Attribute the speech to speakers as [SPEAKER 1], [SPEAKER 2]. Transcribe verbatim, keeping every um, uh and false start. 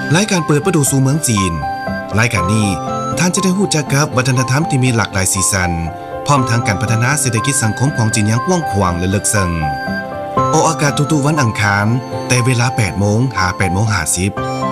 [SPEAKER 1] รายการเปิดประตูสู่เมืองจีนรายการนี้ท่านจะได้รู้จักกับวัฒนธรรมที่มีหลากหลายสีสันพร้อมทั้งการพัฒนาเศรษฐกิจสังคมของจีนอย่างกว้างขวางและลึกซึ้งออกอากาศทุกๆวันอังคารแต่เวลาแปดโมงหาแปดโมงห้าสิบ